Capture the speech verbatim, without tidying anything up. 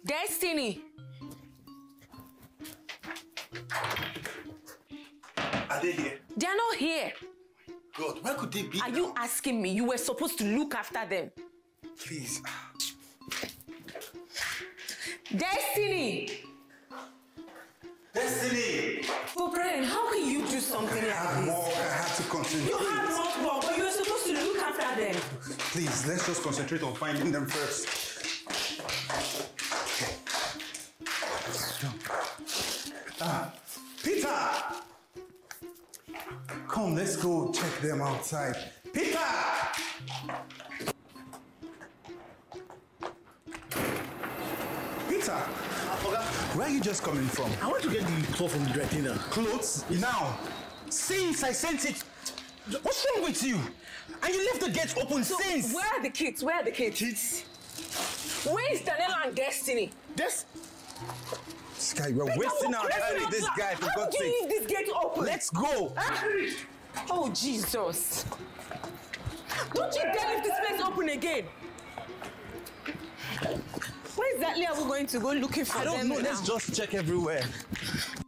Destiny! Are they here? They are not here. God, where could they be? Are you asking me? You were supposed to look after them. Please. Destiny! Destiny! Oh, Brian, how can you do something I like had this? work, I had to concentrate. You had work, work, but you were supposed to look after them. Please, let's just concentrate on finding them first. Ah, Peter! Come, let's go check them outside. Peter! Peter! Where are you just coming from? I want to get the clothes from the dry cleaner. Clothes? Now? Since I sent it, what's wrong with you? And you left the gate open So, since. where are the kids? Where are the kids? Kids? Where is Daniela and Destiny? This. This guy, we're wasting our time with this guy, for How God's do you sake. leave this gate open? Let's go. Ah! Oh, Jesus. Don't you dare leave this place open again. Where exactly are we going to go looking for I don't them know. now? Let's just check everywhere.